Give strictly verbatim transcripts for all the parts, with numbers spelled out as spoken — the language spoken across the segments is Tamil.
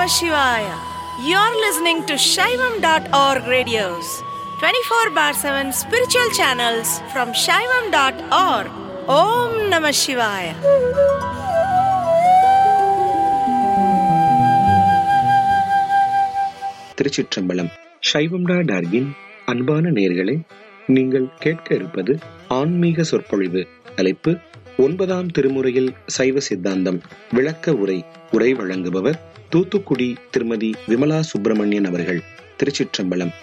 Namah Shivaya. You're listening to Shaivam dot org radios, twenty-four bar seven spiritual channels from Shaivam dot org. Om Namah Shivaya. திருச்சிற்றம்பலம். சைவம் டாட் ஆர்கின் அன்பான நேயர்களே, நீங்கள் கேட்க இருப்பது ஆன்மீக சொற்பொழிவு. தலைப்பு ஒன்பதாம் திருமுறையில் சைவ சித்தாந்தம் விளக்க உரை. உரை வழங்குபவர் தூத்துக்குடி திருமதி விமலா சுப்பிரமணியன் அவர்கள். திருச்சிற்றம்பலம்.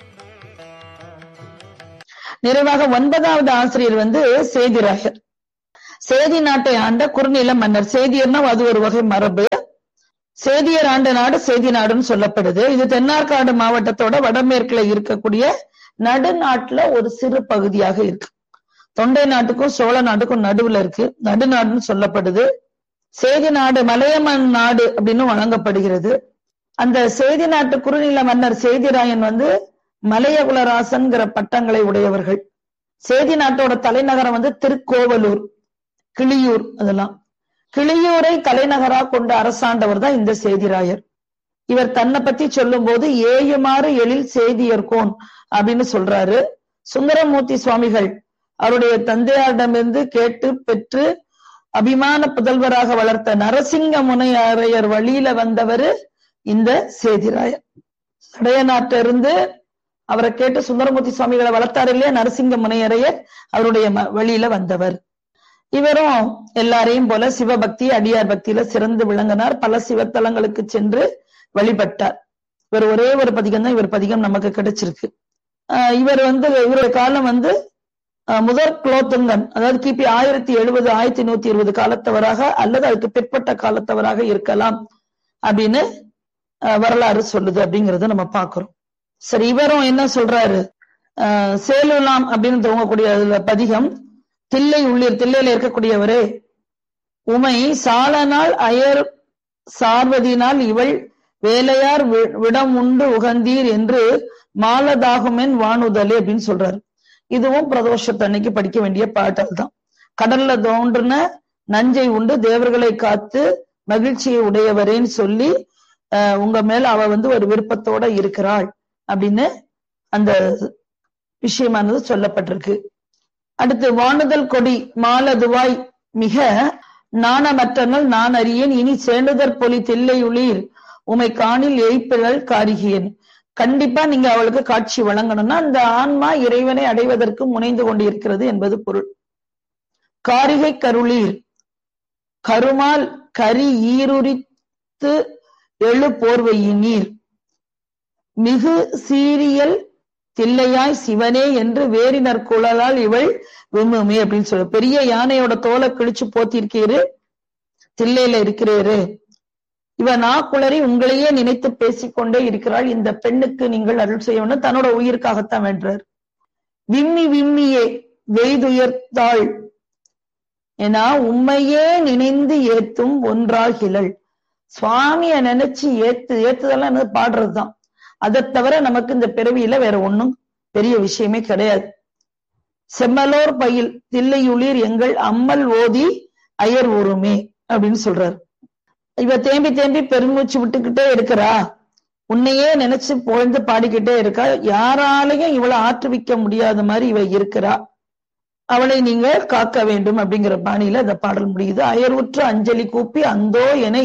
நிறைவாக ஒன்பதாவது ஆசிரியர் வந்து சேதிராயர். சேதி நாட்டை ஆண்ட குறுநில மன்னர். சேதியர்னா அது ஒரு வகை மரபு. சேதியர் ஆண்ட நாடு சேதி நாடுன்னு சொல்லப்படுது. இது தென்னார்காடு மாவட்டத்தோட வடமேற்குல இருக்கக்கூடிய நடுநாட்டுல ஒரு சிறு பகுதியாக இருக்கு. தொண்டை நாட்டுக்கும் சோழ நாட்டுக்கும் நடுவுல இருக்கு. நடுநாடுன்னு சொல்லப்படுது. சேதி நாடு மலையமன் நாடு அப்படின்னு வழங்கப்படுகிறது. அந்த சேதி நாட்டு குறுநில மன்னர் சேதிராயன் வந்து மலையகுலராசன்கிற பட்டங்களை உடையவர்கள். சேதி நாட்டோட தலைநகரம் வந்து திருக்கோவலூர், கிளியூர். அதெல்லாம் கிளியூரை தலைநகரா கொண்ட அரசாண்டவர் தான் இந்த சேதிராயர். இவர் தன்னை பத்தி சொல்லும் போது ஏயுமாறு எழில் சேதியர்கோன் அப்படின்னு சொல்றாரு. சுந்தரமூர்த்தி சுவாமிகள் அவருடைய தந்தையாரிடமிருந்து கேட்டு பெற்று அபிமான புதல்வராக வளர்த்த நரசிங்க முனையரையர் வழியில வந்தவர் இந்த சேதிராயர். சடைய நாட்டிலிருந்து அவரை கேட்டு சுந்தரமூர்த்தி சுவாமிகளை வளர்த்தாரு இல்லையா நரசிங்க முனையரையர், அவருடைய வழியில வந்தவர். இவரும் எல்லாரையும் போல சிவபக்தி அடியார் பக்தியில சிறந்து விளங்கினார். பல சிவத்தலங்களுக்கு சென்று வழிபட்டார். இவர் ஒரே ஒரு பதிகம் தான் இவர் பதிகம் நமக்கு கிடைச்சிருக்கு. ஆஹ் இவர் வந்து இவருடைய காலம் வந்து முதற் குலோத்துங்கன், அதாவது கிபி ஆயிரத்தி எழுபது ஆயிரத்தி நூத்தி இருபது காலத்தவராக அல்லது அதுக்கு பிற்பட்ட காலத்தவராக இருக்கலாம் அப்படின்னு வரலாறு சொல்லுது. அப்படிங்கறத நம்ம பாக்குறோம். சரி, இவரும் என்ன சொல்றாரு, அஹ் சேலுலாம் அப்படின்னு துவங்கக்கூடிய பதிகம். தில்லை உள்ளீர், தில்லையில இருக்கக்கூடியவரே, உமை சாலனால் அயர் சார்வதினால் இவள் வேலையார் விடம் உண்டு உகந்தீர் என்று மாலதாகுமென் வானுதலே அப்படின்னு சொல்றாரு. இதுவும் பிரதோஷத்தன்னைக்கு படிக்க வேண்டிய பாட்டல் தான். கடல்ல தோன்றுன நஞ்சை உண்டு தேவர்களை காத்து மகிழ்ச்சியை உடையவரேன்னு சொல்லி அஹ் உங்க மேல அவ வந்து ஒரு விருப்பத்தோட இருக்கிறாள் அப்படின்னு அந்த விஷயமானது சொல்லப்பட்டிருக்கு. அடுத்து வானுதல் கொடி மாலதுவாய் மிக நாணமற்றனல் நான் அறியேன் இனி சேண்டுதற் பொலி தில்லையுளீர் உமை காணில் எய்ப்பிழல் காரிகியன். கண்டிப்பா நீங்க அவளுக்கு காட்சி வழங்கணும்னா அந்த ஆன்மா இறைவனை அடைவதற்கு முனைந்து கொண்டிருக்கிறது என்பது பொருள். காரிகை கருளீர் கருமால் கரி ஈருரித்து எழு போர்வையினீர் மிகு சீரியல் தில்லையாய் சிவனே என்று வேறினர் குழலால் இவள் விம்முமே அப்படின்னு சொல்ற. பெரிய யானையோட தோலை கிழிச்சு போத்திருக்கீரு, தில்லையில இருக்கிறீரு, இவ நாக்குளறி உங்களையே நினைத்து பேசிக்கொண்டே இருக்கிறாள், இந்த பெண்ணுக்கு நீங்கள் அருள் செய்யணும், தன்னோட உயிருக்காகத்தான் வென்றார். விம்மி விம்மியே வெய்துயர்த்தாள் ஏன்னா உண்மையே நினைந்து ஏத்தும் ஒன்றாகிலள். சுவாமிய நினைச்சு ஏத்து ஏத்துதெல்லாம் என்ன பாடுறதுதான். அதை தவிர நமக்கு இந்த பிறவியில வேற ஒண்ணும் பெரிய விஷயமே கிடையாது. செம்மலோர் பயில் தில்லையுளீர் எங்கள் அம்மல் ஓதி அயர் ஊருமே அப்படின்னு சொல்றாரு. இவ தேம்பி தேம்பி பெருமூச்சு விட்டுக்கிட்டே இருக்கிறா, உன்னையே நினைச்சு புகழ்ந்து பாடிக்கிட்டே இருக்கா, யாராலையும் இவளை ஆற்றுவிக்க முடியாத மாதிரி இவ இருக்கிறா, அவளை நீங்க காக்க வேண்டும் அப்படிங்கிற பாணியில இந்த பாடல் முடியுது. அயர்வுற்று அஞ்சலி கூப்பி அந்தோ எனை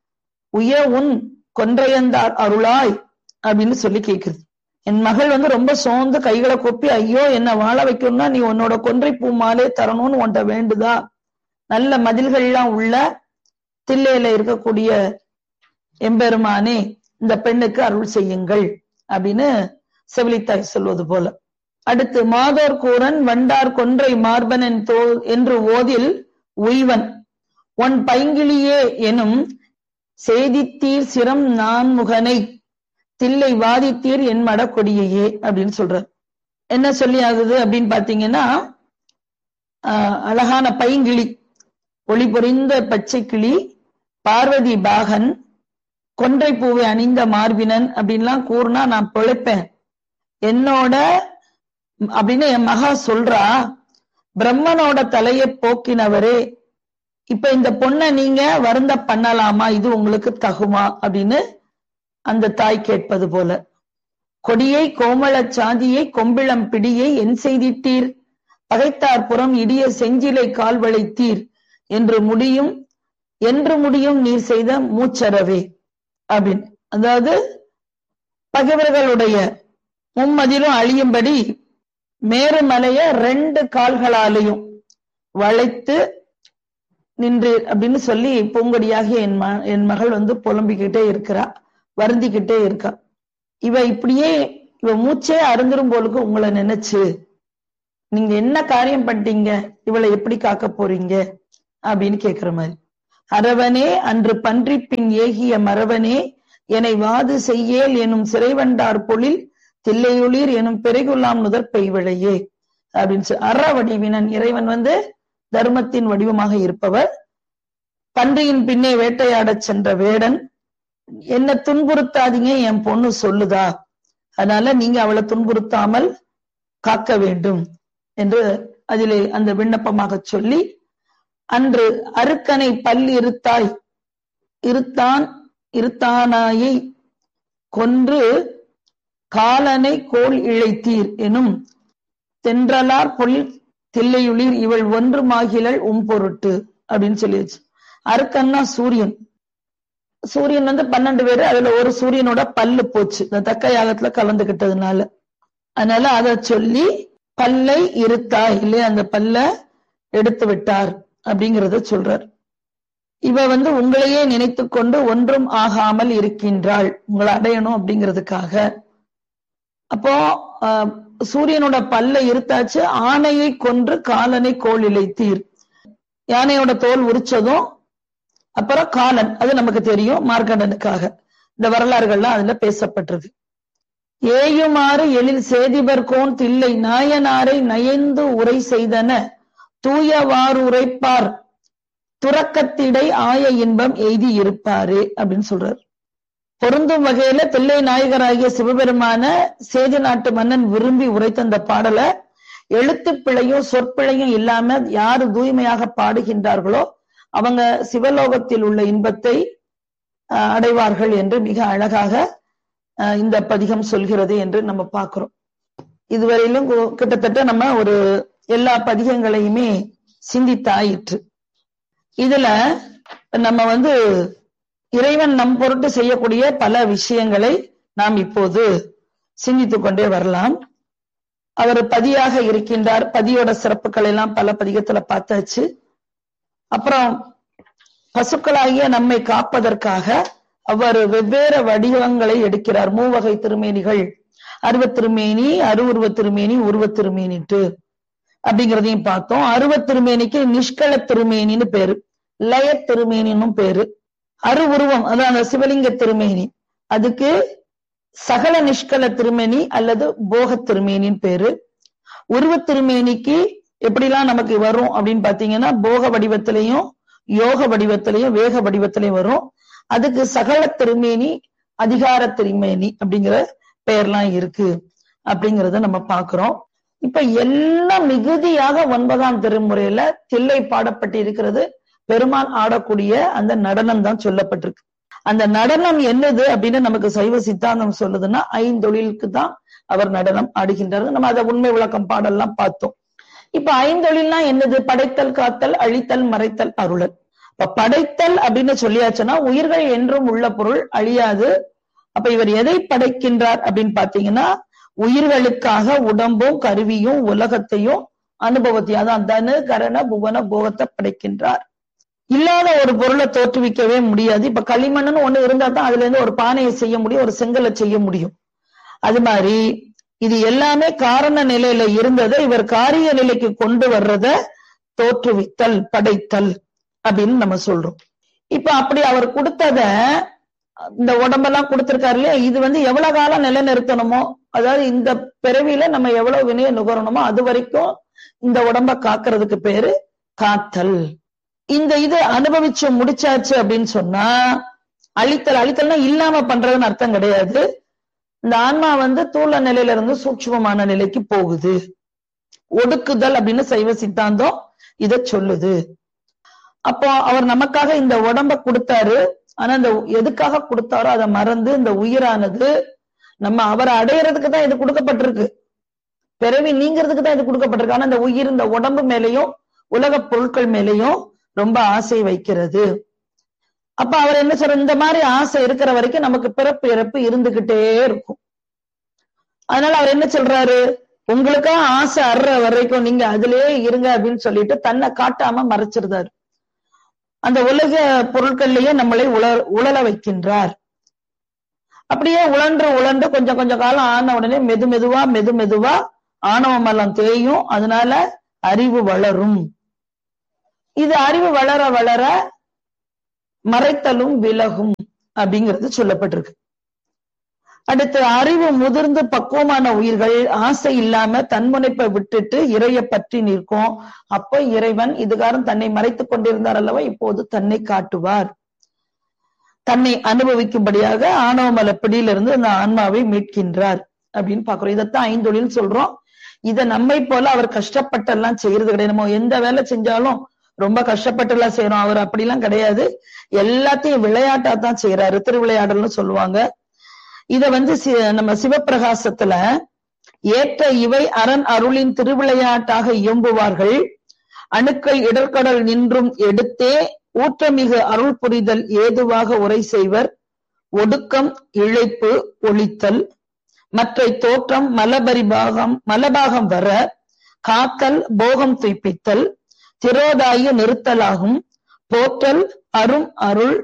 உய உன் கொன்றையந்தார் அருளாய் அப்படின்னு சொல்லி கேக்குது. என் மகள் வந்து ரொம்ப சோர்ந்து கைகளை கூப்பி ஐயோ என்ன வாழ வைக்கணும்னா நீ உன்னோட கொன்றை பூ மாலே தரணும்னு உன்ட வேண்டுதா, நல்ல மதில்கள்லாம் உள்ள தில்லையில இருக்கக்கூடிய எம்பெருமானே இந்த பெண்ணுக்கு அருள் செய்யுங்கள் அப்படின்னு செவிலித்தாய் சொல்வது போல. அடுத்து மாதோர் கூரன் வண்டார் கொன்றை மார்பன் என்று ஓதில் உய்வன் ஒன் பைங்கிளியே எனும் செய்தித்தீர் சிரம் நான்முகனை தில்லை வாதித்தீர் என் மட கொடியையே அப்படின்னு சொல்றார். என்ன சொல்லி ஆகுது அப்படின்னு பாத்தீங்கன்னா, ஆஹ் அழகான பைங்கிளி, ஒளி பொறிந்த பச்சை கிளி, பார்வதி பாகன், கொன்றை பூவை அணிந்த மார்பினன் அப்படின்லாம் கூறுனா நான் பிழைப்பேன் என்னோட அப்படின்னு என் மகா சொல்றா. பிரம்மனோட தலையை போக்கினவரே இப்ப இந்த பொண்ணை நீங்க வருந்த பண்ணலாமா, இது உங்களுக்கு தகுமா அப்படின்னு அந்த தாய் கேட்பது போல. கொடியை கோமள சாதியை கொம்பிளம் பிடியை என் செய்திட்டீர், பகைத்தார் புறம் இடிய செஞ்சிலை கால் வளைத்தீர் என்று முடியும் என்று முடியும் நீர் செய்த மூச்சரவே அப்படின்னு. அதாவது பகைவர்களுடைய மும்மதிலும் அழியும்படி மேருமலைய ரெண்டு கால்களாலையும் வளைத்து நின்று அப்படின்னு சொல்லி பூங்கொடியாகிய என் ம என் மகள் வந்து புலம்பிக்கிட்டே இருக்கிறா, வருந்திக்கிட்டே இருக்கா. இவ இப்படியே இவ மூச்சே அருந்துரும் போலுக்கு உங்களை நினைச்சு நீங்க என்ன காரியம் பண்ணிட்டீங்க, இவளை எப்படி காக்க போறீங்க அப்படின்னு கேக்குற மாதிரி. அரவனே அன்று பன்றி பின் ஏகிய மரவனே என்னை வாது செய்யேல் எனும் சிறைவண்டார் பொழில் தில்லையுளிர் எனும் பெருகுலாம் நுதற் பெய்விழையே அப்படின்னு சொல்லி. அற வடிவினன் இறைவன் வந்து தர்மத்தின் வடிவமாக இருப்பவர். பன்றியின் பின்னே வேட்டையாடச் சென்ற வேடன், என்ன துன்புறுத்தாதீங்க என் பொண்ணு சொல்லுதா, அதனால நீங்க அவளை துன்புறுத்தாமல் காக்க வேண்டும் என்று அதிலே அந்த விண்ணப்பமாக சொல்லி, அன்று அருக்கனை பல் இருத்தாய் இருத்தான் இருத்தானாயை கொன்று காலனை கோல் இழைத்தீர் எனும் தென்றலார் பொல் தில்லையுளிர் இவள் ஒன்று மாகிலள் உம் பொருட்டு அப்படின்னு சொல்லிடுச்சு. அருக்கன்னா சூரியன். சூரியன் வந்து பன்னெண்டு பேரு, அதுல ஒரு சூரியனோட பல்லு போச்சு இந்த தக்க யாகத்துல கலந்துகிட்டதுனால. அதனால அத சொல்லி பல்லை இருத்தாய் இல்லையா, அந்த பல்ல எடுத்து விட்டார் அப்படிங்கிறத சொல்றார். இவ வந்து உங்களையே நினைத்து கொண்டு ஒன்றும் ஆகாமல் இருக்கின்றாள், உங்களை அடையணும் அப்படிங்கிறதுக்காக. அப்போ அஹ் சூரியனோட பல்ல இருத்தாச்சு, ஆணையை கொன்று காலனை கோல் இழைத்தீர். யானையோட தோல் உரிச்சதும் அப்புறம் காலன், அது நமக்கு தெரியும், மார்க்கண்டனுக்காக. இந்த வரலாறுகள்லாம் அதுல பேசப்பட்டிருக்கு. ஏயுமாறு எழில் சேதிபர்கோன் தில்லை நாயனாரை நயந்து உரை செய்தன தூயவாறு உரைப்பார் துறக்கத்திடை ஆய இன்பம் எய்தி இருப்பாரு அப்படின்னு சொல்றார். பொருந்தும் வகையில தில்லை நாயகராகிய சிவபெருமான சேதி நாட்டு மன்னன் விரும்பி உரைத்த அந்த பாடலை எழுத்து பிழையும் சொற்பிழையும் இல்லாம யாரு தூய்மையாக பாடுகின்றார்களோ அவங்க சிவலோகத்தில் உள்ள இன்பத்தை அடைவார்கள் என்று மிக அழகாக இந்த பதிகம் சொல்கிறது என்று நம்ம பார்க்கிறோம். இதுவரையிலும் கிட்டத்தட்ட நம்ம ஒரு எல்லா பதிகங்களையுமே சிந்தித்தாயிற்று. இதுல நம்ம வந்து இறைவன் நம் பொருட்டு செய்யக்கூடிய பல விஷயங்களை நாம் இப்போது சிந்தித்துக் கொண்டே வரலாம். அவர் பதியாக இருக்கின்றார், பதியோட சிறப்புகள் எல்லாம் பல பதிகத்துல பார்த்தாச்சு. அப்புறம் பசுக்களாகிய நம்மை காப்பதற்காக அவர் வெவ்வேறு வடிவங்களை எடுக்கிறார். மூவகை திருமேனிகள், அருவத் திருமேனி, அருவுருவ திருமேனி, உருவ திருமேனிட்டு அப்படிங்கிறதையும் பார்த்தோம். அருவத் திருமேனிக்கு நிஷ்கள திருமேனின்னு பேரு, லய திருமேனின்னு பேரு. அரு உருவம் அதான் அந்த சிவலிங்க திருமேனி, அதுக்கு சகல நிஷ்கள திருமேனி அல்லது போக திருமேனின்னு பேரு. உருவ திருமேனிக்கு எப்படிலாம் நமக்கு வரும் அப்படின்னு பாத்தீங்கன்னா போக வடிவத்திலையும் யோக வடிவத்திலையும் வேக வடிவத்திலையும் வரும். அதுக்கு சகல திருமேனி, அதிகார திருமேனி அப்படிங்கிற பெயர்லாம் இருக்கு அப்படிங்கிறத நம்ம பாக்குறோம். இப்ப எல்லாம் மிகுதியாக ஒன்பதாம் திருமுறையில தில்லை பாடப்பட்டு இருக்கிறது பெருமான் ஆடக்கூடிய அந்த நடனம் தான் சொல்லப்பட்டிருக்கு. அந்த நடனம் என்னது அப்படின்னு நமக்கு சைவ சித்தாந்தம் சொல்லுதுன்னா ஐந்தொழிலுக்கு தான் அவர் நடனம் ஆடுகின்றார். நம்ம அதை உண்மை விளக்கம் பாடல்லாம் பார்த்தோம். இப்ப ஐந்தொழில்னா என்னது? படைத்தல், காத்தல், அழித்தல், மறைத்தல், அருளல். இப்ப படைத்தல் அப்படின்னு சொல்லியாச்சுன்னா உயிர்கள் என்றும் உள்ள பொருள் அழியாது. அப்ப இவர் எதை படைக்கின்றார் அப்படின்னு பாத்தீங்கன்னா உயிர்களுக்காக உடம்பும் கருவியும் உலகத்தையும் அனுபவத்தையும், அதான் தனு கரண புவன போகத்தை படைக்கின்றார். இல்லாத ஒரு பொருளை தோற்றுவிக்கவே முடியாது. இப்ப களிமண்ணுன்னு ஒண்ணு இருந்தா தான் அதுல இருந்து ஒரு பானையை செய்ய முடியும், ஒரு செங்கலை செய்ய முடியும். அது மாதிரி இது எல்லாமே காரண நிலையில இருந்ததை இவர் காரிய நிலைக்கு கொண்டு வர்றத தோற்றுவித்தல், படைத்தல் அப்படின்னு நம்ம சொல்றோம். இப்ப அப்படி அவர் கொடுத்தத இந்த உடம்பெல்லாம் கொடுத்திருக்காரு இல்லையா, இது வந்து எவ்வளவு காலம் நிலைநிறுத்தணுமோ, அதாவது இந்த பிறவியில நம்ம எவ்வளவு வினையை நுகரணுமோ அது வரைக்கும் இந்த உடம்ப காக்கிறதுக்கு பேரு காத்தல். இந்த இது அனுபவிச்சு முடிச்சாச்சு அப்படின்னு சொன்னா அழித்தல். அழித்தல்னா இல்லாம பண்றதுன்னு அர்த்தம் கிடையாது. இந்த ஆன்மா வந்து தூள நிலையில இருந்து சூட்சுமமான நிலைக்கு போகுது. ஒடுக்குதல் அப்படின்னு சைவ சித்தாந்தம் இத சொல்லுது. அப்போ அவர் நமக்காக இந்த உடம்ப கொடுத்தாரு. ஆனா இந்த எதுக்காக கொடுத்தாரோ அதை மறந்து இந்த உயிரானது நம்ம அவரை அடையறதுக்கு தான் இது கொடுக்கப்பட்டிருக்கு, பிறவி நீங்கிறதுக்கு தான் இது கொடுக்கப்பட்டிருக்கு. ஆனா இந்த உயிர் இந்த உடம்பு மேலையும் உலக பொருட்கள் மேலையும் ரொம்ப ஆசை வைக்கிறது. அப்ப அவர் என்ன சொல்ற, இந்த மாதிரி ஆசை இருக்கிற வரைக்கும் நமக்கு பிறப்பு இறப்பு இருந்துகிட்டே இருக்கும். அதனால அவர் என்ன சொல்றாரு, உங்களுக்கா ஆசை அற வரைக்கும் நீங்க அதுலயே இருங்க அப்படின்னு சொல்லிட்டு தன்னை காட்டாம மறைச்சிருந்தாரு. அந்த உலக பொருட்கள்லயே நம்மளை உல உழல வைக்கின்றார். அப்படியே உழன்று உழன்று கொஞ்சம் கொஞ்சம் காலம் ஆன உடனே மெது மெதுவா மெது மெதுவா ஆணவம் எல்லாம் தேயும். அதனால அறிவு வளரும். இது அறிவு வளர வளர மறைத்தலும் விலகும் அப்படிங்கிறது சொல்லப்பட்டிருக்கு. அடுத்து அறிவு முதிர்ந்து பக்குவமான உயிர்கள் ஆசை இல்லாம தன்முனைப்பை விட்டுட்டு இறைய பற்றி நிற்கும். அப்ப இறைவன் இதுகாரம் தன்னை மறைத்துக் கொண்டிருந்தார் அல்லவா, இப்போது தன்னை காட்டுவார். தன்னை அனுபவிக்கும்படியாக ஆணவமல பிடியிலிருந்து அந்த ஆன்மாவை மீட்கின்றார் அப்படின்னு பாக்குறோம். இதைத்தான் ஐந்தொழில் சொல்றோம். இதை நம்மை போல அவர் கஷ்டப்பட்டு எல்லாம் செய்யறது கிடையாது. நம்ம எந்த வேலை செஞ்சாலும் ரொம்ப கஷ்டப்பட்டு எல்லாம் செய்யறோம். அவர் அப்படிலாம் கிடையாது. எல்லாத்தையும் விளையாட்டா தான் செய்யறாரு. திருவிளையாடல்னு சொல்லுவாங்க. இத வந்து நம்ம சிவப்பிரகாசத்துல ஏற்ற இவை அரண் அருளின் திருவிளையாட்டாக இயம்புவார்கள். அணுக்கள் இடர்கடல் நின்றும் எடுத்தே ஊற்றமிகு அருள் புரிதல் ஏதுவாக உரை செய்வர். ஒடுக்கம் இழைப்பு ஒளித்தல் மற்றை தோற்றம் மலபரிபாகம் மலபாகம் வர காத்தல் போகம் துய்ப்பித்தல் திரோதாய நிறுத்தலாகும். போற்றல் அரும் அருள்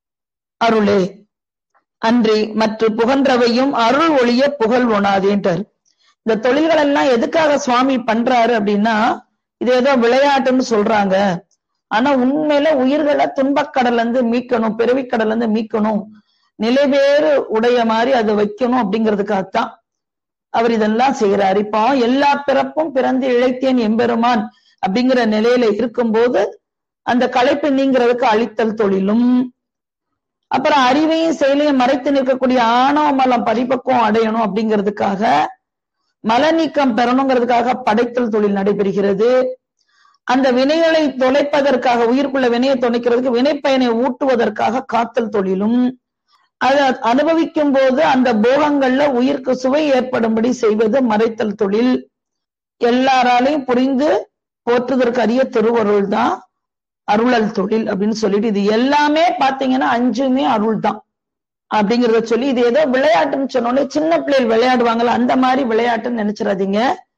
அருளே அன்றி மற்ற புகன்றவையும் அருள் ஒளிய புகழ் ஒணாதேன்றார். இந்த தொழில்கள் எல்லாம் எதுக்காக சுவாமி பண்றாரு அப்படின்னா, இது ஏதோ விளையாட்டுன்னு சொல்றாங்க. ஆனா உண்மையில உயிர்களை துன்பக்கடல்ல இருந்து மீட்கணும், பிறவிக்கடல்ல இருந்து மீட்கணும், நிலைவேறு உடைய மாதிரி அதை வைக்கணும் அப்படிங்கிறதுக்காகத்தான் அவர் இதெல்லாம் செய்யறாரு. இப்போ எல்லா பிறப்பும் பிறந்து இழைத்தேன் எம்பெருமான் அப்படிங்கிற நிலையில இருக்கும்போது அந்த களைப்பு நீங்கிறதுக்கு அழித்தல் தொழிலும், அப்புறம் அறிவையும் செயலையும் மறைத்து நிற்கக்கூடிய ஆணவ மலம் பரிபக்குவம் அடையணும் அப்படிங்கிறதுக்காக மல நீக்கம் பெறணுங்கிறதுக்காக படைத்தல் தொழில் நடைபெறுகிறது. அந்த வினைகளை தொலைப்பதற்காக உயிர்க்குள்ள வினையை தொலைக்கிறதுக்கு வினைப்பயனை ஊட்டுவதற்காக காத்தல் தொழிலும், அதை அனுபவிக்கும் போது அந்த போகங்கள்ல உயிருக்கு சுவை ஏற்படும்படி செய்வது மறைத்தல் தொழில். எல்லாராலையும் புரிந்து போற்றுவதற்கு அறிய திருவருள் தான் அருளல் தொழில் அப்படின்னு சொல்லிட்டு, இது எல்லாமே பாத்தீங்கன்னா அஞ்சுமே அருள் தான் அப்படிங்கிறத சொல்லி, இது ஏதோ விளையாட்டுன்னு சொன்னோன்னே சின்ன பிள்ளைகள் விளையாடுவாங்கல்ல அந்த மாதிரி விளையாட்டுன்னு நினைச்சிடாதீங்க.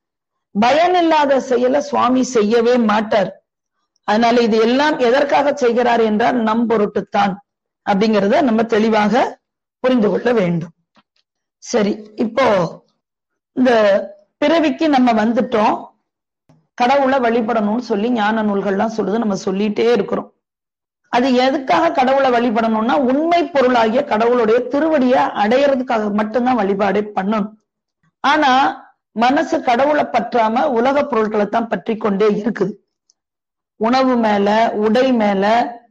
பயன் இல்லாத செயலை சுவாமி செய்யவே மாட்டார். அதனால இது எல்லாம் எதற்காக செய்கிறார் என்றால் நம் பொருட்டுத்தான் அப்படிங்கிறத நம்ம தெளிவாக புரிந்து கொள்ள வேண்டும். சரி, இப்போ இந்த பிறவிக்கு நம்ம வந்துட்டோம். கடவுளை வழிபடணும்னு சொல்லி ஞான நூல்கள்லாம் சொல்லுது, நம்ம சொல்லிட்டே இருக்கிறோம். அது எதுக்காக கடவுளை வழிபடணும்னா உண்மை பொருளாகிய கடவுளுடைய திருவடியை அடையறதுக்காக மட்டும்தான் வழிபாடே பண்ணணும். ஆனா மனசு கடவுளை பற்றாம உலக பொருட்களை தான் பற்றி கொண்டே இருக்குது. உணவு மேல, உடை மேல,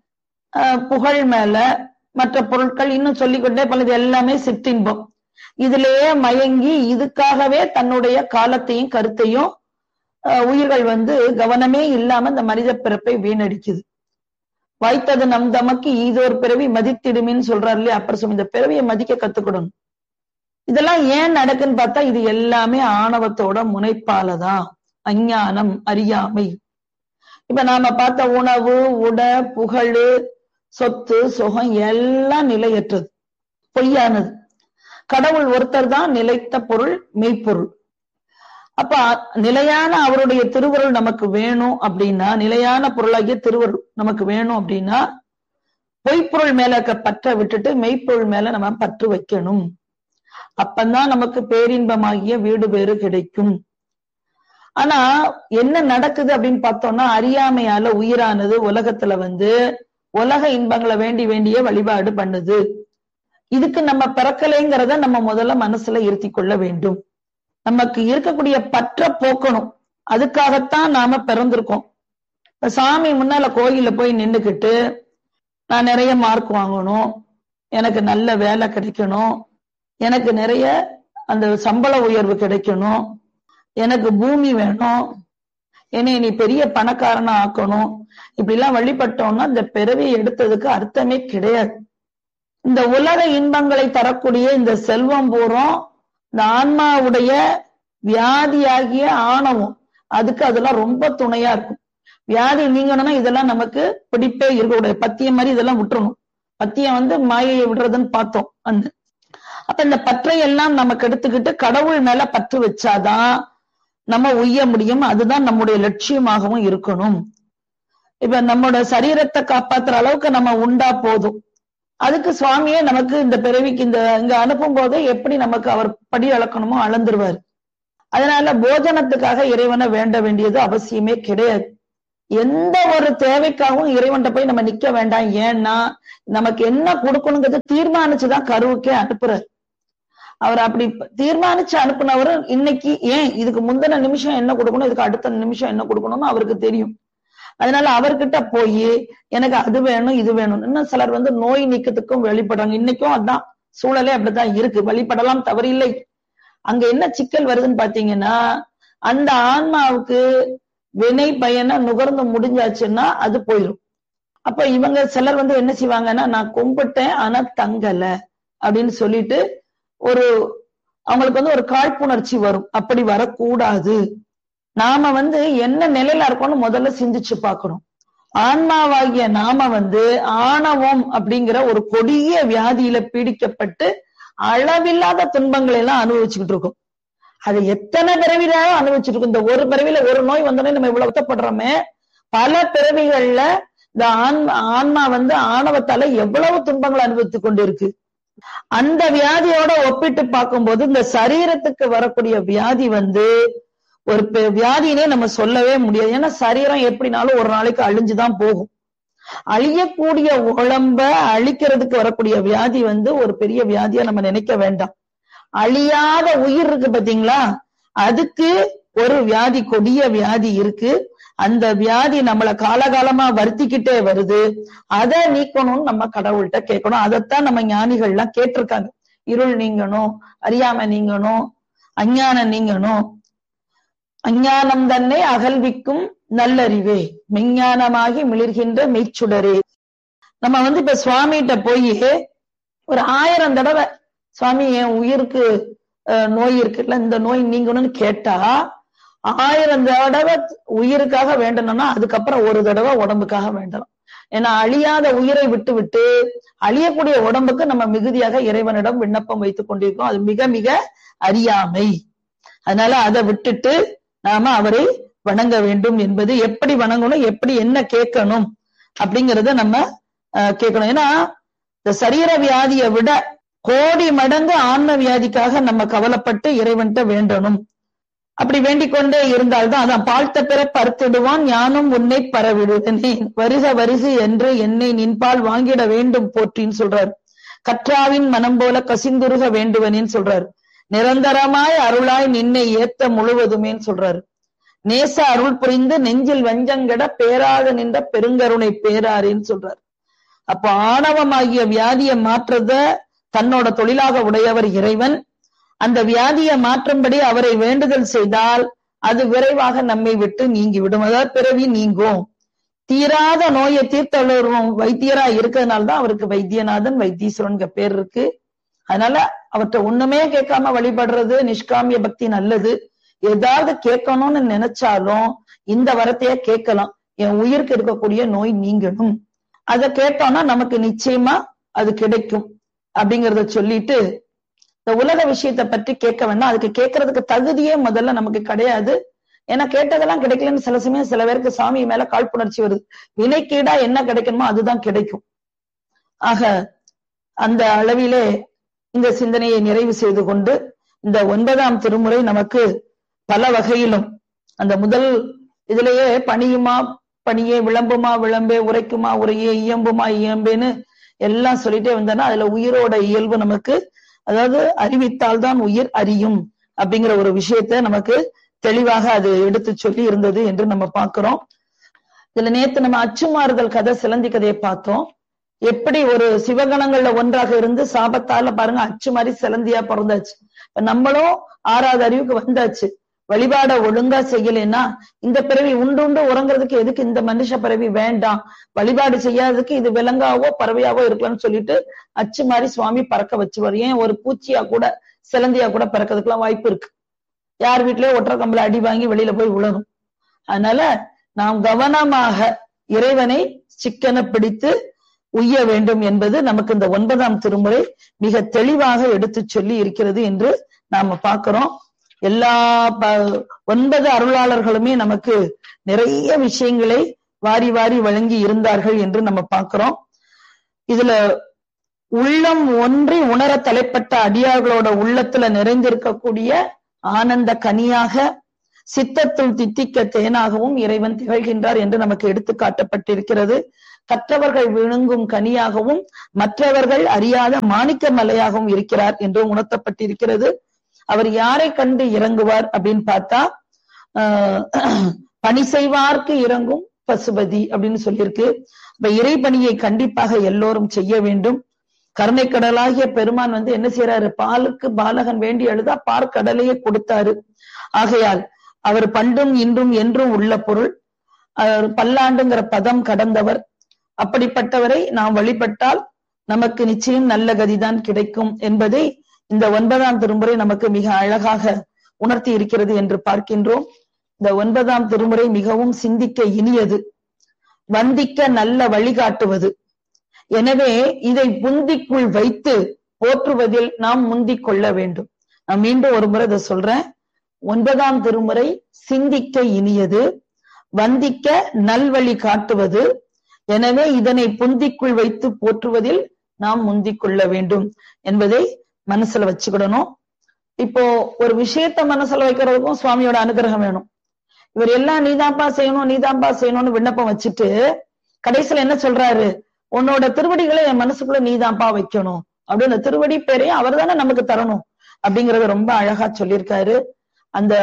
புகழ் மேல, மற்ற பொருட்கள் இன்னும் சொல்லிக்கொண்டே பல எல்லாமே சிற்றின்பம். இதுலயே மயங்கி இதுக்காகவே தன்னுடைய காலத்தையும் கருத்தையும் உயிர்கள் வந்து கவனமே இல்லாம இந்த மனித பிறப்பை வீணடிக்குது. வாய்த்தது நம் தமக்கு ஈதோர் பிறவி மதித்திடுமின்னு சொல்றாரு இல்லையா, அப்புறம் இந்த பிறவியை மதிக்க கத்துக்கிடணும். இதெல்லாம் ஏன் நடக்குன்னு பார்த்தா இது எல்லாமே ஆணவத்தோட முனைப்பாலதான், அஞ்ஞானம், அறியாமை. இப்ப நாம பார்த்த உணவு, உடை, புகழ், சொத்து, சுகம் எல்லாம் நிலையற்றது, பொய்யானது. கடவுள் ஒருத்தர் தான் நிலைத்த பொருள், மெய்ப்பொருள். அப்ப நிலையான அவருடைய திருவருள் நமக்கு வேணும் அப்படின்னா, நிலையான பொருளாகிய திருவருள் நமக்கு வேணும் அப்படின்னா பொய்ப்பொருள் மேல பற்ற விட்டுட்டு மெய்ப்பொருள் மேல நம்ம பற்று வைக்கணும். அப்பந்தான் நமக்கு பேரின்பமாகிய வீடு பேறு கிடைக்கும். ஆனா என்ன நடக்குது அப்படின்னு பார்த்தோம்னா, அறியாமையால உயிரானது உலகத்துல வந்து உலக இன்பங்களை வேண்டி வேண்டிய வழிபாடு பண்ணுது. இதுக்கு நம்ம பிறக்கலைங்கிறத நம்ம முதல்ல மனசுல இருத்தி கொள்ள வேண்டும். நமக்கு இருக்கக்கூடிய பற்ற போக்கணும். அதுக்காகத்தான் நாம பிறந்திருக்கோம். சாமி முன்னால கோயில போய் நின்றுக்கிட்டு நான் நிறைய மார்க் வாங்கணும், எனக்கு நல்ல வேலை கிடைக்கணும், எனக்கு நிறைய அந்த சம்பள உயர்வு கிடைக்கணும், எனக்கு பூமி வேணும், என்னை நீ பெரிய பணக்காரனா ஆக்கணும், இப்படி எல்லாம் வழிபட்டோம்னா இந்த பிறவியை எடுத்ததுக்கு அர்த்தமே கிடையாது. இந்த உலக இன்பங்களை தரக்கூடிய இந்த செல்வம் பூரம் இந்த ஆன்மாவுடைய வியாதியாகிய ஆணவம், அதுக்கு அதெல்லாம் ரொம்ப துணையா இருக்கும். வியாதி நீங்கணும்னா இதெல்லாம் நமக்கு பிடிப்பே இருக்கக்கூடாது. பத்தியம் மாதிரி இதெல்லாம் விட்டுறணும். பத்தியம் வந்து மாயையை விடுறதுன்னு பார்த்தோம். அந்த அப்ப இந்த பற்றை எல்லாம் நமக்கு எடுத்துக்கிட்டு கடவுள் மேல பற்று வச்சாதான் நம்ம உய்ய முடியும். அதுதான் நம்முடைய லட்சியமாகவும் இருக்கணும். இப்ப நம்மளோட சரீரத்தை காப்பாத்துற அளவுக்கு நம்ம உண்டா போதும். அதுக்கு சுவாமியே நமக்கு இந்த பிறவிக்கு இந்த இங்க அனுப்பும் போது எப்படி நமக்கு அவர் படி அளக்கணுமோ அளந்துருவாரு. அதனால போஜனத்துக்காக இறைவனை வேண்ட வேண்டியது அவசியமே கிடையாது. எந்த ஒரு தேவைக்காகவும் இறைவன்கிட்ட போய் நம்ம நிக்க வேண்டாம். ஏன்னா நமக்கு என்ன கொடுக்கணுங்கிறது தீர்மானிச்சுதான் கருவுக்கே அனுப்புறாரு. அவர் அப்படி தீர்மானிச்சு அனுப்புனவர் இன்னைக்கு ஏன் இதுக்கு முந்தின நிமிஷம் என்ன கொடுக்கணும், இதுக்கு அடுத்த நிமிஷம் என்ன கொடுக்கணும்னு அவருக்கு தெரியும். அதனால அவர்கிட்ட போய் எனக்கு அது வேணும் இது வேணும். இன்னும் சிலர் வந்து நோய் நீக்கத்துக்கும் வெளிப்படுறாங்க. இன்னைக்கும் அதான் சூழலே அப்படித்தான் இருக்கு. வழிபடலாம், தவறில்லை. அங்க என்ன சிக்கல் வருதுன்னு பாத்தீங்கன்னா, அந்த ஆன்மாவுக்கு வினை பயனை நுகர்ந்து முடிஞ்சாச்சுன்னா அது போயிடும். அப்ப இவங்க சிலர் வந்து என்ன செய்வாங்கன்னா, நான் கும்பிட்டேன் ஆனா தங்கல அப்படின்னு சொல்லிட்டு ஒரு அவங்களுக்கு வந்து ஒரு காழ்ப்புணர்ச்சி வரும். அப்படி வரக்கூடாது. நாம வந்து என்ன நிலையில இருக்கோம்னு முதல்ல சிந்திச்சு பார்க்கணும். ஆன்மாவாகிய நாம வந்து ஆணவம் அப்படிங்கிற ஒரு கொடிய வியாதியில பீடிக்கப்பட்டு அளவில்லாத துன்பங்களை எல்லாம் அனுபவிச்சுக்கிட்டு இருக்கோம். அது எத்தனை பிறவிலாலும் அனுபவிச்சுட்டு இருக்கோம். இந்த ஒரு பிறவில ஒரு நோய் வந்தோடனே நம்ம இவ்வளவு வருத்தப்படுறோமே, பல பிறவிகள்ல இந்த ஆன்மா ஆன்மா வந்து ஆணவத்தால எவ்வளவு துன்பங்களை அனுபவித்துக் கொண்டு இருக்கு. அந்த வியாதியோட ஒப்பிட்டு பார்க்கும்போது இந்த சரீரத்துக்கு வரக்கூடிய வியாதி வந்து ஒரு வியாதினே நம்ம சொல்லவே முடியாது. ஏன்னா சரீரம் எப்படினாலும் ஒரு நாளைக்கு அழிஞ்சுதான் போகும். அழியக்கூடிய உடம்ப அழிக்கிறதுக்கு வரக்கூடிய வியாதி வந்து ஒரு பெரிய வியாதியா நம்ம நினைக்க வேண்டாம். அழியாத உயிர் இருக்கு பாத்தீங்களா, அதுக்கு ஒரு வியாதி, கொடிய வியாதி இருக்கு. அந்த வியாதி நம்மளை காலகாலமா வருத்திக்கிட்டே வருது. அதை நீக்கணும்னு நம்ம கடவுள்கிட்ட கேட்கணும். அதைத்தான் நம்ம ஞானிகள் எல்லாம் கேட்டிருக்காங்க. இருள் நீங்கணும், அறியாம நீங்கணும், அஞ்ஞானம் நீங்கணும். அஞ்ஞானம் தன்னை அகல்விக்கும் நல்லறிவே, மெஞ்ஞானமாகி மிளிர்கின்ற மெய்ச்சுடரே. நம்ம வந்து இப்ப சுவாமிகிட்ட போய் ஒரு ஆயிரம் தடவை சுவாமி என் உயிருக்கு நோய் இருக்குல்ல, இந்த நோய் நீங்கணும்னு கேட்டா ஆயிரம் தடவை உயிருக்காக வேண்டணும்னா அதுக்கப்புறம் ஒரு தடவை உடம்புக்காக வேண்டணும். ஏன்னா அழியாத உயிரை விட்டு விட்டு அழியக்கூடிய உடம்புக்கு நம்ம மிகுதியாக இறைவனிடம் விண்ணப்பம் வைத்துக் கொண்டிருக்கோம். அது மிக மிக அறியாமை. அதனால அதை விட்டுட்டு நாம அவரை வணங்க வேண்டும். என்பது எப்படி வணங்கணும், எப்படி என்ன கேட்கணும் அப்படிங்கறத நம்ம அஹ் கேட்கணும். ஏன்னா இந்த சரீர வியாதியை விட கோடி மடங்கு ஆன்ம வியாதிக்காக நம்ம கவலைப்பட்டு இறைவன்கிட்ட வேண்டணும். அப்படி வேண்டிக் கொண்டே இருந்தால்தான் அதான் பாழ்த்த பிற பருத்திடுவான் ஞானம் உன்னை பரவிடுவேனே வருக வருக என்று என்னை நின்பால் வாங்கிட வேண்டும் போற்றின்னு சொல்றாரு. கற்றாவின் மனம் போல கசிந்துருக வேண்டுவனேன்னு சொல்றாரு. நிரந்தரமாய் அருளாய் நின்னை ஏத்த முழுவதுமேன்னு சொல்றாரு. நேச அருள் புரிந்து நெஞ்சில் வஞ்சங்கட பேராக நின்ற பெருங்கருணை பேராரின்னு சொல்றாரு. அப்ப ஆணவமாகிய வியாதியை மாற்றத தன்னோட தொழிலாக உடையவர் இறைவன். அந்த வியாதியை மாற்றும்படி அவரை வேண்டுதல் செய்தால் அது விரைவாக நம்மை விட்டு நீங்கி விடும். அதாவது பிறவி நீங்கும். தீராத நோயை தீர்த்தவரும் வைத்தியரா இருக்கிறதுனால்தான் அவருக்கு வைத்தியநாதன் வைத்தீஸ்வரன் பேர் இருக்கு. அதனால அவர்கிட்ட ஒண்ணுமே கேட்காம வழிபடுறது நிஷ்காமிய பக்தி நல்லது. ஏதாவது கேட்கணும்னு நினைச்சாலும் இந்த வரத்தைய கேட்கலாம். என் உயிருக்கு இருக்கக்கூடிய நோய் நீங்கணும், அதை கேட்டோம்னா நமக்கு நிச்சயமா அது கிடைக்கும் அப்படிங்கறத சொல்லிட்டு இந்த உலக விஷயத்தை பற்றி கேட்க வேண்டாம். அதுக்கு கேட்கறதுக்கு தகுதியே முதல்ல நமக்கு கிடையாது. ஏன்னா கேட்டதெல்லாம் கிடைக்கலன்னு சில சமயம் சில பேருக்கு சாமி மேல காழ்ப்புணர்ச்சி வருது. வினைக்கீடா என்ன கிடைக்கணுமோ அதுதான் கிடைக்கும். ஆக அந்த அளவிலே இந்த சிந்தனையை நிறைவு செய்து கொண்டு இந்த ஒன்பதாம் திருமுறை நமக்கு பல வகையிலும் அந்த முதல் இதுலயே பணியுமா பணியே, விளம்புமா விளம்பே, உரைக்குமா உரையே, இயம்புமா இயம்பேன்னு எல்லாம் சொல்லிட்டே வந்தோன்னா அதுல உயிரோட இயல்பு நமக்கு, அதாவது அறிவித்தால்தான் உயிர் அறியும் அப்படிங்கிற ஒரு விஷயத்த நமக்கு தெளிவாக அது எடுத்து சொல்லி இருந்தது என்று நம்ம பார்க்கிறோம். இதுல நேத்து நம்ம அச்சுமாறுதல் கதை, சிலந்தி கதையை பார்த்தோம். எப்படி ஒரு சிவகணங்கள்ல ஒன்றாக இருந்து சாபத்தால பாருங்க அச்சு மாதிரி சிலந்தியா பிறந்தாச்சு. நம்மளும் ஆறாவது அறிவுக்கு வந்தாச்சு. வழிபாட ஒழுங்கா செய்யலைன்னா இந்த பிறவி உண்டு உண்டு உறங்குறதுக்கு எதுக்கு இந்த மனுஷ பிறவி வேண்டாம், வழிபாடு செய்யாததுக்கு இது விலங்காவோ பறவையாவோ இருக்கலாம்னு சொல்லிட்டு அச்சு மாதிரி சுவாமி பறக்க வச்சுவார். ஏன் ஒரு பூச்சியா கூட சிலந்தியா கூட பறக்கிறதுக்கெல்லாம் வாய்ப்பு இருக்கு. யார் வீட்லயே ஒற்றை கம்பளை அடி வாங்கி வெளியில போய் விழணும். அதனால நாம் கவனமாக இறைவனை சிக்கன பிடித்து உய்ய வேண்டும் என்பது நமக்கு இந்த ஒன்பதாம் திருமுறை மிக தெளிவாக எடுத்து சொல்லி இருக்கிறது என்று நாம பார்க்கிறோம். எல்லா ஒன்பது அருளாளர்களுமே நமக்கு நிறைய விஷயங்களை வாரி வாரி வழங்கி இருந்தார்கள் என்று நம்ம பார்க்கிறோம். இதுல உள்ளம் ஒன்றி உணர தலைப்பட்ட அடியார்களோட உள்ளத்துல நிறைந்திருக்கக்கூடிய ஆனந்த கனியாக சித்தத்துள் தித்திக்க தேனாகவும் இறைவன் திகழ்கின்றார் என்று நமக்கு எடுத்து காட்டப்பட்டிருக்கிறது. கற்றவர்கள் விழுங்கும் கனியாகவும் மற்றவர்கள் அறியாத மாணிக்க மலையாகவும் இருக்கிறார் என்று உணர்த்தப்பட்டிருக்கிறது. அவர் யாரை கண்டு இறங்குவார் அப்படின்னு பார்த்தா ஆஹ் பணி செய்வார்க்கு இறங்கும் பசுபதி அப்படின்னு சொல்லியிருக்கு. இப்ப இறைபணியை கண்டிப்பாக எல்லோரும் செய்ய வேண்டும். கருணை கடலாகிய பெருமான் வந்து என்ன செய்யறாரு, பாலுக்கு பாலகன் வேண்டி எழுதா பார்க்கடலையே கொடுத்தாரு. ஆகையால் அவர் பண்டும் இன்றும் என்றும் உள்ள பொருள், பல்லாண்டுங்கிற பதம் கடந்தவர். அப்படிப்பட்டவரை நாம் வழிபட்டால் நமக்கு நிச்சயம் நல்ல கதிதான் கிடைக்கும் என்பதை இந்த ஒன்பதாம் திருமுறை நமக்கு மிக அழகாக உணர்த்தி இருக்கிறது என்று பார்க்கின்றோம். இந்த ஒன்பதாம் திருமுறை மிகவும் சிந்திக்க இனியது, வந்திக்க நல்ல வழிகாட்டுவது. எனவே இதை புந்திக்குள் வைத்து போற்றுவதில் நாம் முந்திக் கொள்ள வேண்டும். நான் மீண்டும் ஒரு முறை இதை சொல்றேன். ஒன்பதாம் திருமுறை சிந்திக்க இனியது, வந்திக்க நல்வழி காட்டுவது. எனவே இதனை புந்திக்குள் வைத்து போற்றுவதில் நாம் முந்திக் கொள்ள வேண்டும் என்பதை மனசுல வச்சுக்கிடணும். இப்போ ஒரு விஷயத்த மனசுல வைக்கிறதுக்கும் சுவாமியோட அனுகிரகம் வேணும். இவர் எல்லாம் நீதான்பா செய்யணும் நீதான்பா செய்யணும்னு விண்ணப்பம் வச்சுட்டு கடைசியில என்ன சொல்றாரு, உன்னோட திருவடிகளை என் மனசுக்குள்ள நீதான்பா வைக்கணும் அப்படின்னு திருவடி பேரையும் அவர் தானே நமக்கு தரணும் அப்படிங்கறத ரொம்ப அழகா சொல்லியிருக்காரு. அந்த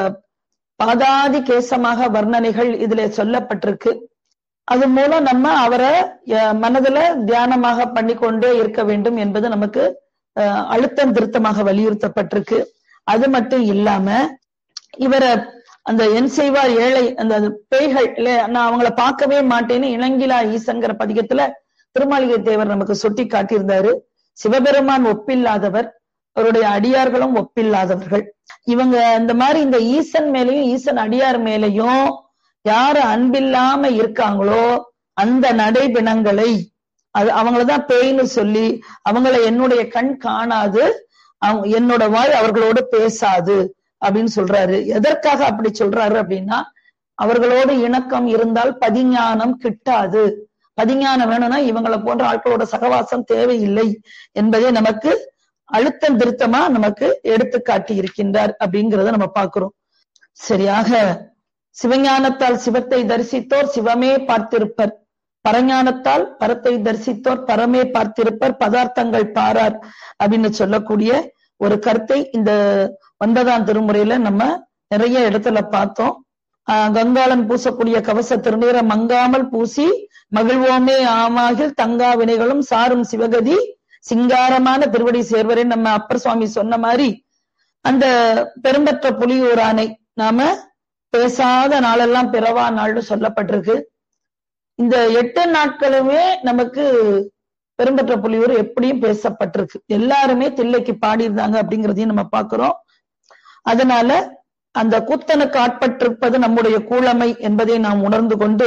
பாதாதி கேசமாக வர்ணனைகள் இதுல சொல்லப்பட்டிருக்கு. அது மூலம் நம்ம அவரை மனதுல தியானமாக பண்ணி கொண்டே இருக்க வேண்டும் என்பது நமக்கு அஹ் அழுத்தம் திருத்தமாக வலியுறுத்தப்பட்டிருக்கு. அது மட்டும் இல்லாம இவரை அந்த என் செய்வார் ஏழை அந்த பேய்கள் இல்ல, நான் அவங்கள பார்க்கவே மாட்டேன்னு இளங்கிலா ஈசன்கிற பதிகத்துல திருமாளிகை தேவர் நமக்கு சுட்டி காட்டியிருந்தாரு. சிவபெருமான் ஒப்பில்லாதவர், அவருடைய அடியார்களும் ஒப்பில்லாதவர்கள். இவங்க இந்த மாதிரி இந்த ஈசன் மேலையும் ஈசன் அடியார் மேலையும் யாரு அன்பில்லாம இருக்காங்களோ அந்த நடைபிணங்களை அது அவங்களதான் பேய்னு சொல்லி அவங்கள என்னுடைய கண் காணாது, அவங்க என்னோட வாய் அவர்களோடு பேசாது அப்படின்னு சொல்றாரு. எதற்காக அப்படி சொல்றாரு அப்படின்னா, அவர்களோடு இணக்கம் இருந்தால் பதிஞானம் கிட்டாது. பதிஞானம் வேணும்னா இவங்களை போன்ற ஆட்களோட சகவாசம் தேவையில்லை என்பதை நமக்கு அழுத்தம் திருத்தமா நமக்கு எடுத்து காட்டி இருக்கின்றார் அப்படிங்கிறத நம்ம பார்க்கிறோம். சரியாக சிவஞானத்தால் சிவத்தை தரிசித்தோர் சிவமே பார்த்திருப்பர், பரஞானத்தால் பரத்தை தரிசித்தோர் பரமே பார்த்திருப்பர், பதார்த்தங்கள் பாரார் அப்படின்னு சொல்லக்கூடிய ஒரு கருத்தை இந்த ஒன்பதாம் திருமுறையில நம்ம நிறைய இடத்துல பார்த்தோம். ஆஹ் கங்காளன் பூசக்கூடிய கவச திருநீரை மங்காமல் பூசி மகிழ்வோமே ஆமாகில் தங்கா வினைகளும் சாரும் சிவகதி சிங்காரமான திருவடி சேர்வரே நம்ம அப்பர் சுவாமி சொன்ன மாதிரி அந்த பெரும்பற்ற புலியூரானை நாம பேசாத நாளெல்லாம் பிறவா நாள்னு சொல்லப்பட்டிருக்கு. இந்த எட்டு நாட்களுமே நமக்கு பெரும்பற்ற புலியூர் எப்படியும் பேசப்பட்டிருக்கு. எல்லாருமே தில்லைக்கு பாடியிருந்தாங்க அப்படிங்கிறதையும் நம்ம பார்க்கிறோம். அதனால அந்த கூத்தனுக்கு ஆட்பட்டிருப்பது நம்முடைய கூழமை என்பதை நாம் உணர்ந்து கொண்டு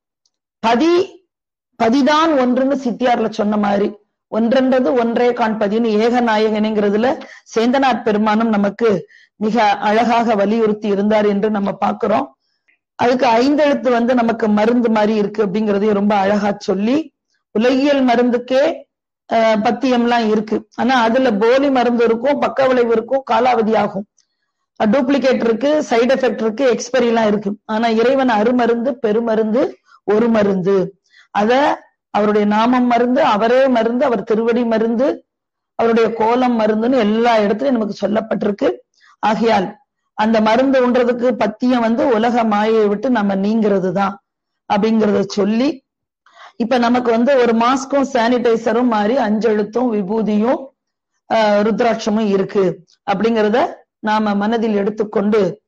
பதி பதிதான் ஒன்றுன்னு சித்தியார்ல சொன்ன மாதிரி ஒன்றென்றது ஒன்றே காண்பதின்னு ஏகநாயகனுங்கிறதுல சேந்தனார் பெருமானும் நமக்கு மிக அழகாக வலியுறுத்தி இருந்தார் என்று நம்ம பார்க்கிறோம். அதுக்கு ஐந்தெழுத்து வந்து நமக்கு மருந்து மாதிரி இருக்கு அப்படிங்கறதையும் ரொம்ப அழகா சொல்லி, உலகியல் மருந்துக்கே அஹ் பத்தியம்லாம் இருக்கு. ஆனா அதுல போலி மருந்து இருக்கும், பக்க விளைவு இருக்கும், காலாவதி ஆகும், டூப்ளிகேட் இருக்கு, சைடு எஃபெக்ட் இருக்கு, எக்ஸ்பெரி எல்லாம் இருக்கு. ஆனா இறைவன் அருமருந்து பெருமருந்து ஒரு மருந்து. அத அவருடைய நாமம் மருந்து, அவரே மருந்து, அவர் திருவடி மருந்து, அவருடைய கோலம் மருந்துன்னு எல்லா இடத்துலயும் நமக்கு சொல்லப்பட்டிருக்கு. ஆகையால் அந்த மருந்து உண்றதுக்கு பத்தியம் வந்து உலக மாயை விட்டு நம்ம நீங்கிறது தான் அப்படிங்கறத சொல்லி, இப்ப நமக்கு வந்து ஒரு மாஸ்கும் சானிடைசரும் மாதிரி அஞ்செழுத்தும் விபூதியும் ஆஹ் ருத்ராட்சமும் இருக்கு அப்படிங்கிறத நாம மனதில் எடுத்துக்கொண்டு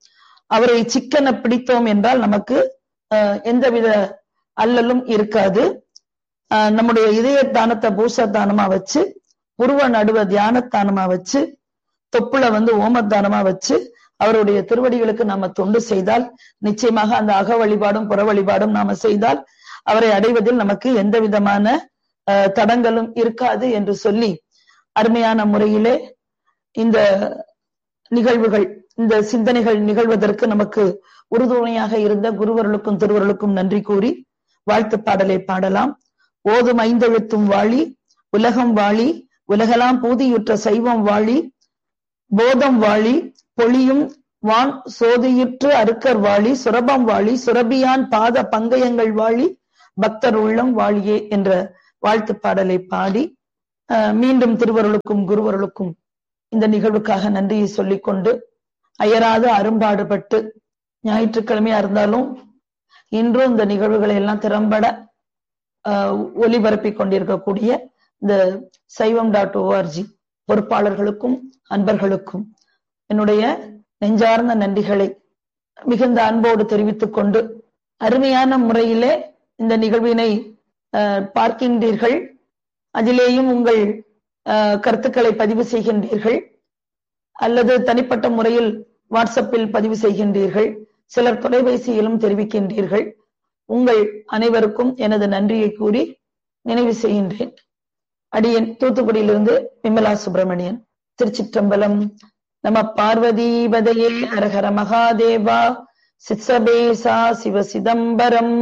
அவரை சிக்கன பிடித்தோம் என்றால் நமக்கு அஹ் எந்தவித அல்லலும் இருக்காது. அஹ் நம்முடைய இதய தானத்தை பூசத்தானமா வச்சு, உருவ நடுவ தியானத்தானமா வச்சு, தொப்புள வந்து ஓமத்தானமா வச்சு அவருடைய திருவடிகளுக்கு நாம தொண்டு செய்தால் நிச்சயமாக அந்த அக வழிபாடும் புற வழிபாடும் நாம செய்தால் அவரை அடைவதில் நமக்கு எந்த விதமான அஹ் தடங்களும் இருக்காது என்று சொல்லி அருமையான முறையிலே இந்த நிகழ்வுகள், இந்த சிந்தனைகள் நிகழ்வதற்கு நமக்கு உறுதுணையாக இருந்த குருவர்களுக்கும் திருவர்களுக்கும் நன்றி கூறி வாழ்த்து பாடலை பாடலாம். ஓதும் ஐந்தெழுத்தும் வாழி, உலகம் வாழி, உலகெல்லாம் பூதியுற்ற சைவம் வாழி, போதம் வாழி, பொழியும் வான் சோதியுற்று அருக்கர் வாழி, சுரபம் வாழி, சுரபியான் பாத பங்கயங்கள் வாழி, பக்தர் உள்ளம் வாழியே என்ற வாழ்த்து பாடலை பாடி மீண்டும் திருவருளுக்கும் குருவருளுக்கும் இந்த நிகழ்வுக்காக நன்றியை சொல்லிக்கொண்டு, அயராது அரும்பாடுபட்டு ஞாயிற்றுக்கிழமையா இருந்தாலும் இன்றும் இந்த நிகழ்வுகளை எல்லாம் திறம்பட அஹ் ஒலிபரப்பி கொண்டிருக்கக்கூடிய இந்த சைவம் டாட் ஓஆர்ஜி பொறுப்பாளர்களுக்கும் அன்பர்களுக்கும் என்னுடைய நெஞ்சார்ந்த நன்றிகளை மிகுந்த அன்போடு தெரிவித்துக் கொண்டு, அருமையான முறையிலே இந்த நிகழ்வினை அஹ் பார்க்கின்றீர்கள். அதிலேயும் உங்கள் அஹ் கருத்துக்களை பதிவு செய்கின்றீர்கள், அல்லது தனிப்பட்ட முறையில் வாட்ஸ்அப்பில் பதிவு செய்கின்றீர்கள், சிலர் தொலைபேசியிலும் தெரிவிக்கின்றீர்கள். உங்கள் அனைவருக்கும் எனது நன்றியை கூறி நினைவு செய்கின்றேன். அடியன் தூத்துக்குடியிலிருந்து விமலா சுப்பிரமணியன். திருச்சிற்றம்பலம். நம பார்வதீபதையே ஹரஹர மகாதேவா. சித்சபேசா சிவ Chidambaram.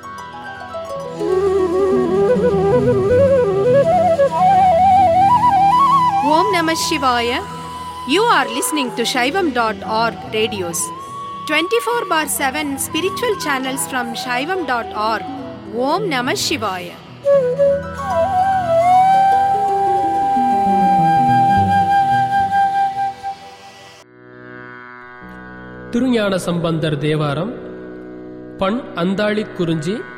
Om Namah Shivaya. You are listening to Shaivam dot org radios. twenty-four bar seven spiritual channels from Shaivam dot org. Om Namah Shivaya. Thirugnana Sambandar Thevaram. பண் அந்தாளி குறிஞ்சி.